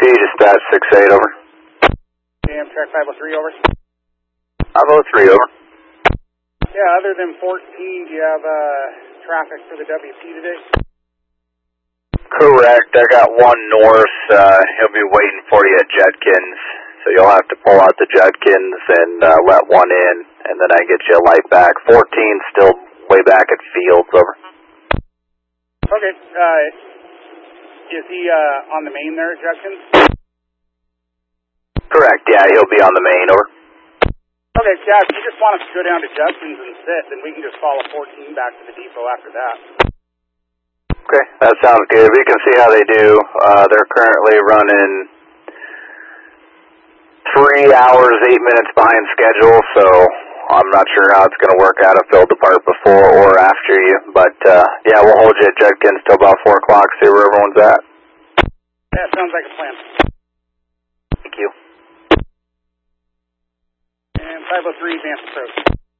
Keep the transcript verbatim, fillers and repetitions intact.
dispatch six eight, over. Amtrak five oh three, over. five oh three, over. Yeah, other than fourteen, do you have uh, traffic for the W P today? Correct. I got one north. Uh, he'll be waiting for you at Judkins. So you'll have to pull out the Judkins and uh, let one in, and then I get you a light back. fourteen still way back at Fields, over. Okay. Uh, is he uh, on the main there at Judkins? Correct. Yeah, he'll be on the main, over. Okay, yeah, if you just want us to go down to Judkins and sit, then we can just follow fourteen back to the depot after that. Okay, that sounds good. We can see how they do. Uh, they're currently running three hours, eight minutes behind schedule, so I'm not sure how it's going to work out if they'll depart before or after you. But, uh, yeah, we'll hold you at Judkins till about four o'clock, see where everyone's at. Yeah, sounds like a plan. Thank you. And five oh three, advance approach.